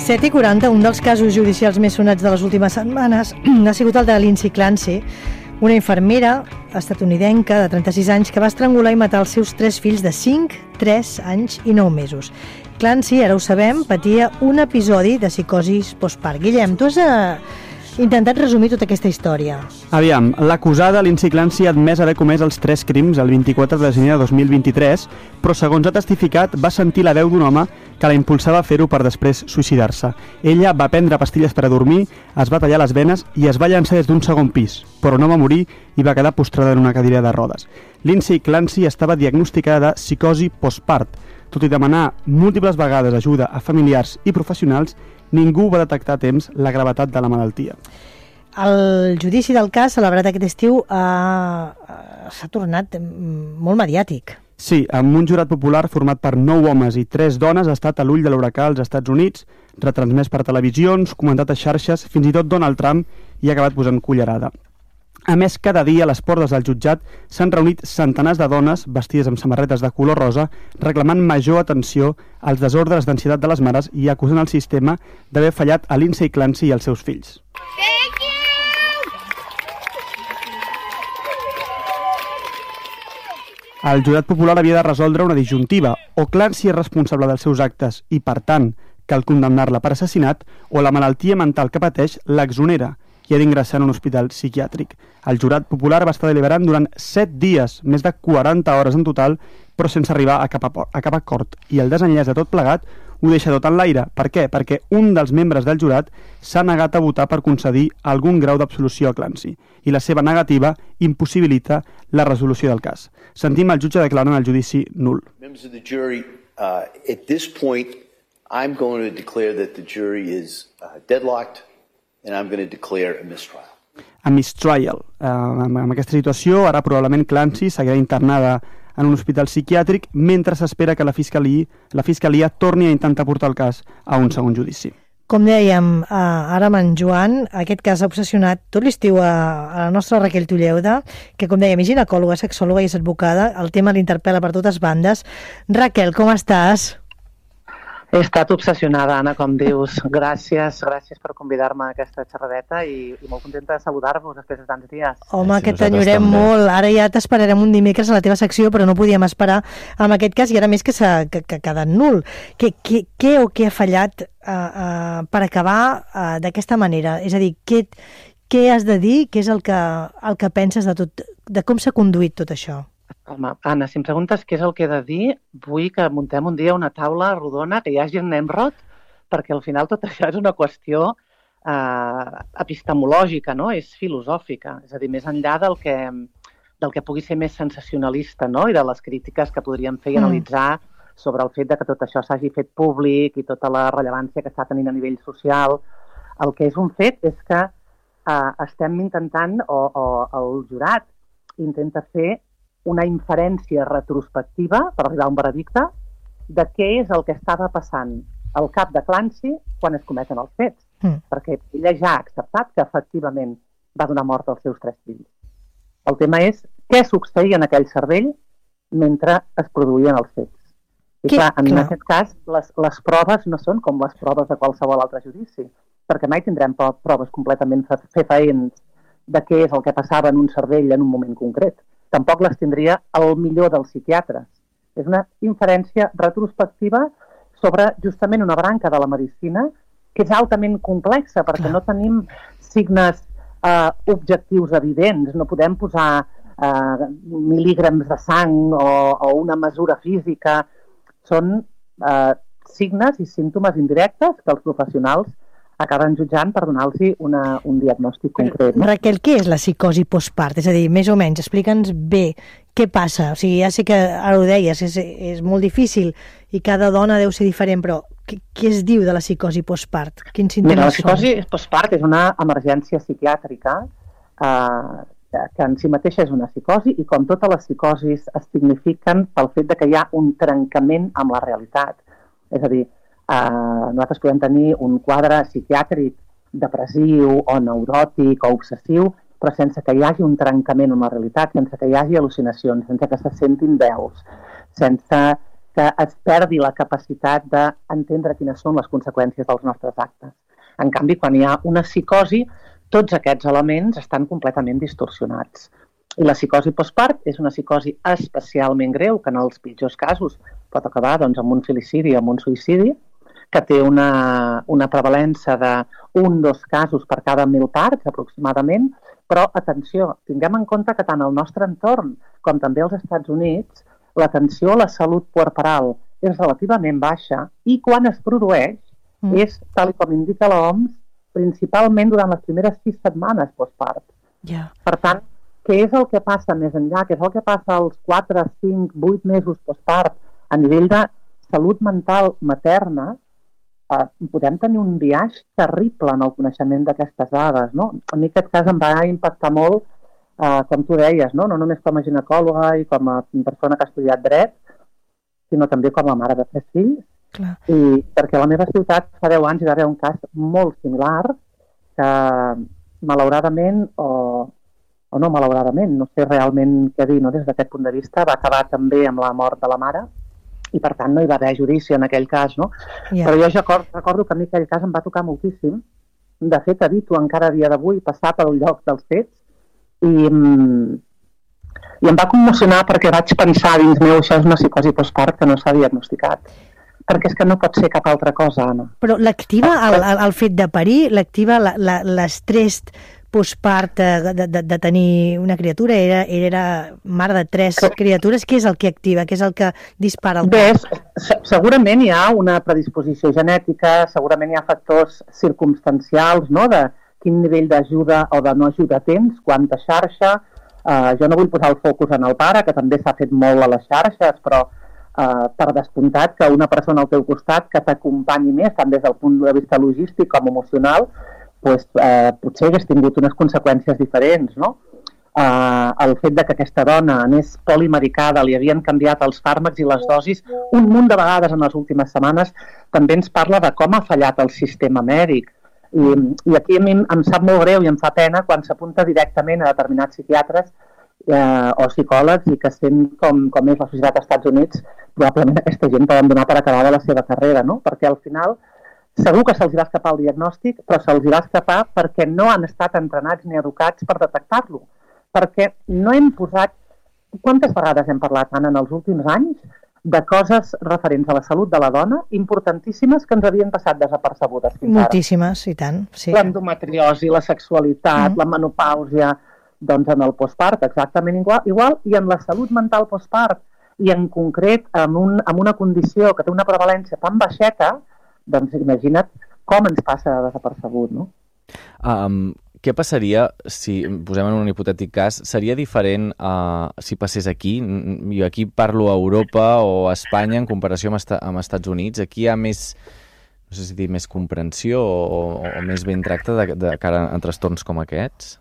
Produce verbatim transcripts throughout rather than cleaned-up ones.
set i quaranta, un dels casos judicials més sonats de les últimes setmanes ha sigut el de Lindsay Clancy, una infermera estatunidenca de trenta-sis anys que va estrangular i matar els seus tres fills de cinc, tres anys i nou mesos. Clancy, ara ho sabem, patia un episodi de psicosi postpart. Guillem, tu has eh, intentat resumir tota aquesta història. Aviam, l'acusada Lindsay Clancy ha admès haver comès els tres crims el vint-i-quatre de gener de dos mil vint-i-tres, però segons ha testificat va sentir la veu d'un home que la impulsava a fer-ho per després suïcidar-se. Ella va prendre pastilles per a dormir, es va tallar les venes i es va llançar des d'un segon pis, però no va morir i va quedar postrada en una cadira de rodes. Lindsay Clancy estava diagnosticada de psicosi postpart. Tot i demanar múltiples vegades ajuda a familiars i professionals, ningú va detectar a temps la gravetat de la malaltia. El judici del cas, celebrat aquest estiu, eh, s'ha tornat molt mediàtic. Sí, amb un jurat popular format per nou homes i tres dones ha estat a l'ull de l'huracà als Estats Units, retransmès per televisions, comentat a xarxes, fins i tot Donald Trump hi ha acabat posant cullerada. A més, cada dia a les portes del jutjat s'han reunit centenars de dones vestides amb samarretes de color rosa reclamant major atenció als desordres d'ansietat de les mares i acusant el sistema d'haver fallat a Lindsay Clancy i als seus fills. Thank you! El jurat popular havia de resoldre una disjuntiva. O Clancy és responsable dels seus actes i, per tant, cal condemnar-la per assassinat, o la malaltia mental que pateix l'exonera i ha d'ingressar en un hospital psiquiàtric. El jurat popular va estar deliberant durant set dies, més de quaranta hores en total, però sense arribar a cap, a cap acord. I el desenllaç de tot plegat ho deixa tot en l'aire. Per què? Perquè un dels membres del jurat s'ha negat a votar per concedir algun grau d'absolució a Clancy i la seva negativa impossibilita la resolució del cas. Sentim el jutge declarant el judici nul. Members of the jury, uh, at this point, I'm going to declare that the jury is uh, deadlocked and I'm going to declare a mistrial. A mistrial. Uh, en aquesta situació, ara probablement Clancy seguirà internada en un hospital psiquiàtric mentre s'espera que la fiscalia, la fiscalia torni a intentar portar el cas a un segon judici. Com dèiem, eh, ara amb en Joan, aquest cas ha obsessionat tot l'estiu a, a la nostra Raquel Tulleuda, que com dèiem és ginecòloga, sexòloga i és advocada. El tema l'interpel·la per totes bandes. Raquel, com estàs? He estat obsessionada, Anna, com dius. Gràcies, gràcies per convidar-me a aquesta xerradeta i, i molt contenta de saludar-vos després de tants dies. Home, Sí, que t'enyorem també. molt. Ara ja t'esperarem un dimecres a la teva secció, però no podíem esperar amb aquest cas i ara més que s'ha que, que ha quedat nul. Què, què, què o què ha fallat uh, uh, per acabar uh, d'aquesta manera? És a dir, què, què has de dir? Què és el que, el que penses de, tot, de com s'ha conduït tot això? Home, Anna, si em preguntes què és el que he de dir, vull que muntem un dia una taula rodona, que hi hagi en Nemrod, perquè al final tot això és una qüestió eh, epistemològica, no? És filosòfica. És a dir, més enllà del que, del que pugui ser més sensacionalista, no? I de les crítiques que podríem fer i Mm. analitzar sobre el fet de que tot això s'hagi fet públic i tota la rellevància que està tenint a nivell social. El que és un fet és que eh, estem intentant, o, o el jurat intenta fer una inferència retrospectiva per arribar a un veredicte de què és el que estava passant al cap de Clancy quan es cometen els fets. Mm. Perquè ella ja ha acceptat que efectivament va donar mort als seus tres fills. El tema és què succeïa en aquell cervell mentre es produïen els fets. I Que- clar, en clar. aquest cas, les, les proves no són com les proves de qualsevol altre judici, perquè mai tindrem pro- proves completament fe- fefaents de què és el que passava en un cervell en un moment concret. Tampoc les tindria el millor dels psiquiatres. És una inferència retrospectiva sobre justament una branca de la medicina que és altament complexa perquè Clar. no tenim signes eh, objectius evidents, no podem posar eh, mil·lígrams de sang o, o una mesura física. Són eh, signes i símptomes indirectes que els professionals acaben jutjant per donar-los una, un diagnòstic concret. No? Raquel, què és la psicosi postpart? És a dir, més o menys, explica'ns bé què passa. O sigui, ja sé que ara ho deies, és, és molt difícil i cada dona deu ser diferent, però què, què es diu de la psicosi postpart? Quins símptomes Mira, la són? psicosi postpart és una emergència psiquiàtrica eh, que en si mateixa és una psicosi i com totes les psicosis es signifiquen pel fet de que hi ha un trencament amb la realitat. És a dir, Uh, nosaltres podem tenir un quadre psiquiàtric depressiu o neuròtic o obsessiu, però sense que hi hagi un trencament amb la realitat, sense que hi hagi al·lucinacions, sense que se sentin veus, sense que es perdi la capacitat d'entendre quines són les conseqüències dels nostres actes. En canvi, quan hi ha una psicosi, tots aquests elements estan completament distorsionats. I la psicosi postpart és una psicosi especialment greu, que en els pitjors casos pot acabar doncs, amb un filicidi o amb un suïcidi, que té una, una prevalença d'un o dos casos per cada mil parts, aproximadament, però, atenció, tinguem en compte que tant el nostre entorn com també als Estats Units l'atenció a la salut puerperal és relativament baixa i quan es produeix mm. és, tal com indica l'O M S, principalment durant les primeres sis setmanes postpart. Yeah. Per tant, què és el que passa més enllà? Què és el que passa als quatre, cinc, vuit mesos postpart a nivell de salut mental materna? Uh, podem tenir un biaix terrible en el coneixement d'aquestes dades, no? A mi aquest cas em va impactar molt, uh, com tu deies, no? No només com a ginecòloga i com a persona que ha estudiat dret, sinó també com a mare de tres fills. Clar. I perquè a la meva ciutat fa deu anys hi va haver un cas molt similar que malauradament o, o no malauradament, no sé realment què dir, no? Des d'aquest punt de vista, va acabar també amb la mort de la mare i per tant no hi va haver judici en aquell cas, no? Yeah. Però jo ja recordo, recordo que a mi aquell cas em va tocar moltíssim. De fet, evito encara a dia d'avui passar pel lloc dels fets i, i em va commocionar perquè vaig pensar dins meu això és una psicosi postpart que no s'ha diagnosticat. Perquè és que no pot ser cap altra cosa, Anna. Però l'activa el, el, el fet de parir, l'activa l'estrès postpart de, de, de tenir una criatura, era, era mare de tres que... criatures, què és el que activa, què és el que dispara el Bé, segurament hi ha una predisposició genètica, segurament hi ha factors circumstancials, no?, de quin nivell d'ajuda o de no ajuda tens, quanta xarxa. Uh, jo no vull posar el focus en el pare, que també s'ha fet molt a les xarxes, però uh, per descomptat que una persona al teu costat que t'acompanyi més, tant des del punt de vista logístic com emocional, pues, eh, potser hagués tingut unes conseqüències diferents, no? Eh, el fet de que aquesta dona anés polimedicada, li havien canviat els fàrmacs i les dosis un munt de vegades en les últimes setmanes, també ens parla de com ha fallat el sistema mèdic. I, i aquí a mi em sap molt greu i em fa pena quan s'apunta directament a determinats psiquiatres eh, o psicòlegs i que sent com, com és la societat als Estats Units, probablement aquesta gent poden donar per acabada la seva carrera, no? Perquè al final segur que se'ls va escapar el diagnòstic, però se'ls va escapar perquè no han estat entrenats ni educats per detectar-lo. Perquè no hem posat... Quantes vegades hem parlat, Anna, en els últims anys de coses referents a la salut de la dona importantíssimes que ens havien passat desapercebudes fins ara? Moltíssimes, i tant, sí. L'endometriosi, la sexualitat, mm. la menopàusia, doncs en el postpart exactament igual, igual, i en la salut mental postpart, i en concret amb, un, amb una condició que té una prevalència tan baixeta, doncs imagina't com ens passa desapercebut, no? Um, què passaria si, posem en un hipotètic cas, seria diferent uh, si passés aquí? Jo aquí parlo a Europa o a Espanya en comparació amb, esta, amb Estats Units. Aquí hi ha més, no sé si dir, més comprensió o, o més ben tracte de, de cara a trastorns com aquests?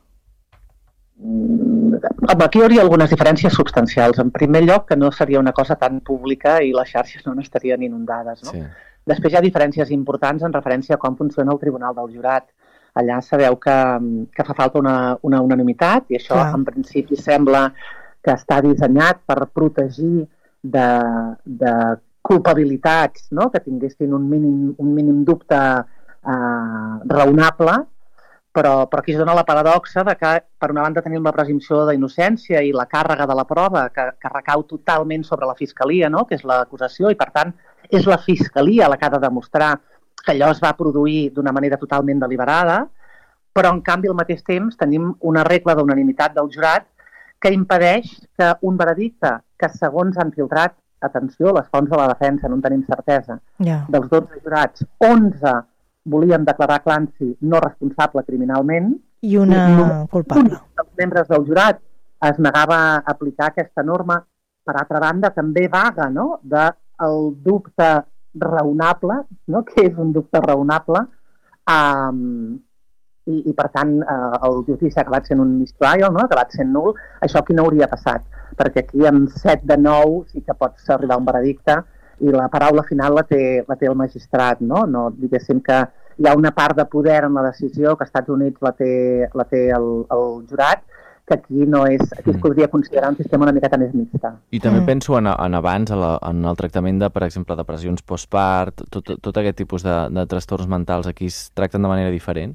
Aquí hi hauria algunes diferències substancials. En primer lloc, que no seria una cosa tan pública i les xarxes no n'estarien inundades, no? Sí. Després hi ha diferències importants en referència a com funciona el Tribunal del Jurat. Allà sabeu que, que fa falta una, una unanimitat i això Clar. En principi sembla que està dissenyat per protegir de, de culpabilitats, no? Que tinguessin un mínim, un mínim dubte eh, raonable, però, però aquí es dona la paradoxa de que per una banda tenim la presumpció d'innocència i la càrrega de la prova que, que recau totalment sobre la Fiscalia, no? Que és l'acusació, i per tant és la Fiscalia la que ha de demostrar que allò es va produir d'una manera totalment deliberada, però en canvi al mateix temps tenim una regla d'unanimitat del jurat que impedeix que un veredicte que segons han filtrat, atenció, les fonts de la defensa, no en tenim certesa, yeah. dels dotze jurats, onze volien declarar Clancy no responsable criminalment i una i culpable. Un dels membres del jurat es negava a aplicar aquesta norma, per altra banda també vaga, no?, de el dubte raonable, no? Que és un dubte raonable, um, i, i per tant uh, el judici ha acabat sent un mistrial, no? Ha acabat sent nul. Això aquí no hauria passat, perquè aquí amb set de nou sí que pots arribar a un veredicte i la paraula final la té, la té el magistrat, no? No diguéssim que hi ha una part de poder en la decisió que als Estats Units la té, la té el, el jurat, que aquí no és, aquí es podria considerar un sistema una miqueta més mixta. I també Mm. penso en, en abans, en, la, en el tractament de, per exemple, depressions postpart, tot, tot aquest tipus de, de trastorns mentals, aquí es tracten de manera diferent?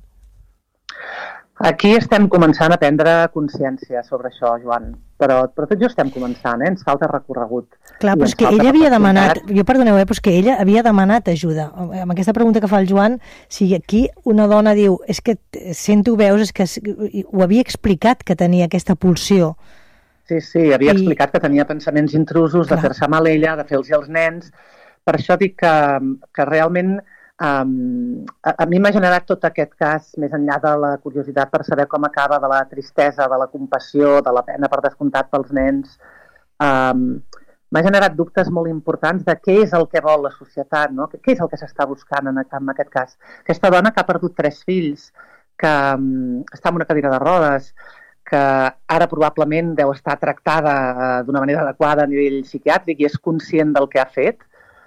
Aquí estem començant a prendre consciència sobre això, Joan, però, però tot just estem començant, eh? Ens falta recorregut. Clar, I però ens és que falta ella havia capacitat. demanat, jo perdoneu, eh, però és que ella havia demanat ajuda. Amb aquesta pregunta que fa el Joan, si aquí una dona diu, és que sento veus, és que ho havia explicat que tenia aquesta pulsió. Sí, sí, havia I- explicat que tenia pensaments intrusos de Clar. fer-se mal ella, de fer-los als nens. Per això dic que, que realment um, a, a mi m'ha generat tot aquest cas, més enllà de la curiositat per saber com acaba, de la tristesa, de la compassió, de la pena per descomptat pels nens. Um, m'ha generat dubtes molt importants de què és el que vol la societat, no? Què és el que s'està buscant en, en aquest cas. Aquesta dona que ha perdut tres fills, que um, està en una cadira de rodes, que ara probablement deu estar tractada uh, d'una manera adequada a nivell psiquiàtric i és conscient del que ha fet.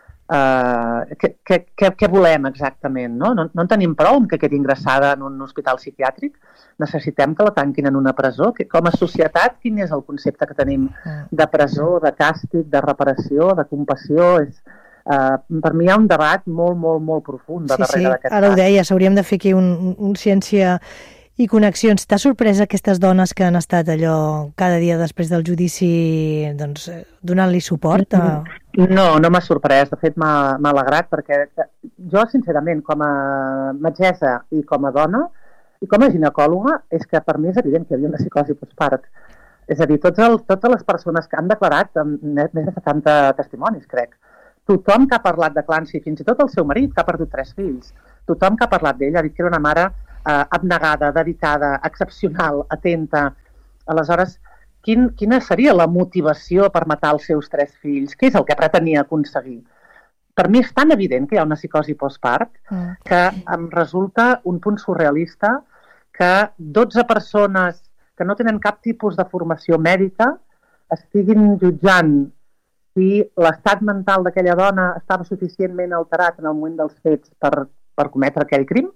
Uh, què, què, què, què volem exactament? No? No, no en tenim prou amb que quedi ingressada en un hospital psiquiàtric? Necessitem que la tanquin en una presó? Que, com a societat, quin és el concepte que tenim de presó, de càstig, de reparació, de compassió? És, uh, per mi hi ha un debat molt, molt, molt profund de Sí, sí, darrere d'aquest ara ho cas. deia, s'hauríem de fer aquí un, un, un ciència i connexions. T'ha sorprès aquestes dones que han estat allò cada dia després del judici doncs, eh, donant-li suport? A... No, no m'ha sorprès. De fet, m'ha m'ha alegrat perquè jo, sincerament, com a metgessa i com a dona i com a ginecòloga, és que per mi és evident que hi havia una psicosi postpart. És a dir, tots el, totes les persones que han declarat, més de setanta testimonis, crec, tothom que ha parlat de Clancy, fins i tot el seu marit, que ha perdut tres fills, tothom que ha parlat d'ell ha dit que era una mare eh, abnegada, dedicada, excepcional, atenta. Aleshores, quin, quina seria la motivació per matar els seus tres fills? Què és el que pretenia aconseguir? Per mi és tan evident que hi ha una psicosi postpart Mm. que em resulta un punt surrealista que dotze persones que no tenen cap tipus de formació mèdica estiguin jutjant si l'estat mental d'aquella dona estava suficientment alterat en el moment dels fets per, per cometre aquell crim,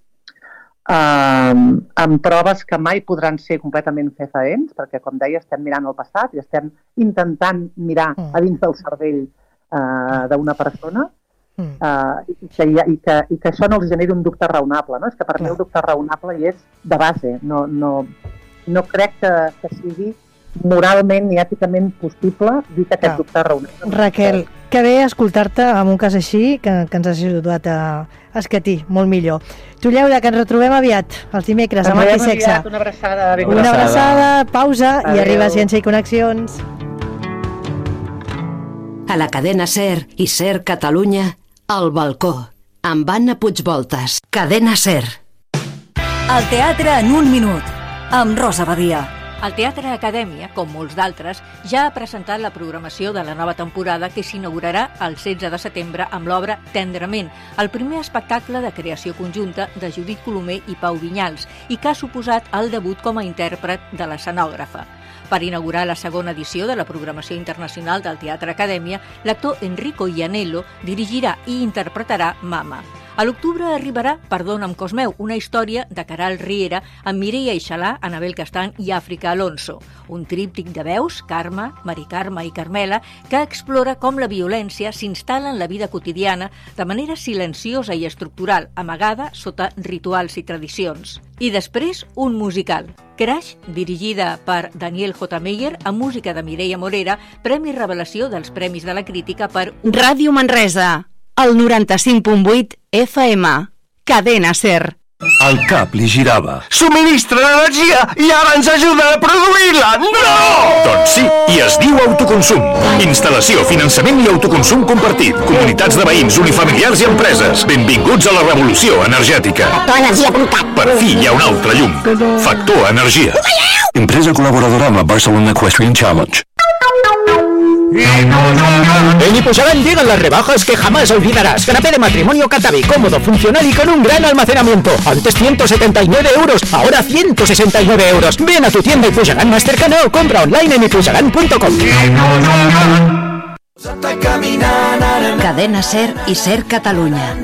eh, amb proves que mai podran ser completament fefaents, perquè, com deia, estem mirant el passat i estem intentant mirar Mm. a dins del cervell eh, d'una persona, Mm. eh, i, que, i, que, i que això no els generi un dubte raonable. No? És que per Clar. mi el dubte raonable hi és de base. No, no, no crec que, que sigui moralment i èticament possible dir que aquest Clar. dubte raonable. Raquel, que bé escoltar-te amb un cas així, que, que ens has ajudat a escatir molt millor. Tu, Lleuda, que ens retrobem aviat, els dimecres, a Art i Sexe. Una abraçada. Una Una abraçada. abraçada, pausa, i Adéu. arriba Ciència i Connexions. A la cadena SER i SER Catalunya, El Balcó, amb Anna Puigvoltas. Cadena SER. El teatre en un minut, amb Rosa Badia. El Teatre Acadèmia, com molts d'altres, ja ha presentat la programació de la nova temporada que s'inaugurarà el setze de setembre amb l'obra Tendrament, el primer espectacle de creació conjunta de Judit Colomer i Pau Vinyals i que ha suposat el debut com a intèrpret de l'escenògrafa. Per inaugurar la segona edició de la programació internacional del Teatre Acadèmia, l'actor Enrico Ianello dirigirà i interpretarà Mama. A l'octubre arribarà Perdona'm Cosmeu, una història de Caral Riera amb Mireia Ixalà, Anabel Castan i Àfrica Alonso. Un tríptic de veus, Carme, Mari Carme i Carmela, que explora com la violència s'instal·la en la vida quotidiana de manera silenciosa i estructural, amagada sota rituals i tradicions. I després, un musical. Crash, dirigida per Daniel J. Meyer, amb música de Mireia Morera, Premi Revelació dels Premis de la Crítica per... Ràdio Manresa, el noranta-cinc punt vuit F M. Cadena SER. El cap li girava. Subministra l'energia i ara ens ajuda a produir-la! No! Doncs sí, i es diu autoconsum. Instal·lació, finançament i autoconsum compartit. Comunitats de veïns, unifamiliars i empreses. Benvinguts a la revolució energètica. Factor energia punt cat. Per fi hi ha un altre llum. Factor Energia. Empresa colaboradora amb la Barcelona Equestrian Challenge. En Ipusagan llegan las rebajas que jamás olvidarás. Canapé de matrimonio Catavi, cómodo, funcional y con un gran almacenamiento. Antes ciento setenta y nueve euros, ahora ciento sesenta y nueve euros. Ven a tu tienda Ipusagan más cercana o compra online en ipusagan punto com. Cadena SER i SER Catalunya.